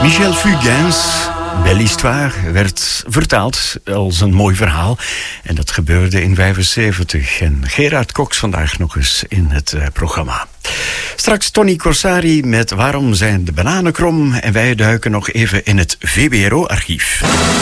Michel Fugain's Belle Histoire werd vertaald als een mooi verhaal. En dat gebeurde in 1975. En Gerard Cox vandaag nog eens in het programma. Straks Tony Corsari met Waarom zijn de bananen krom? En wij duiken nog even in het VBRO-archief.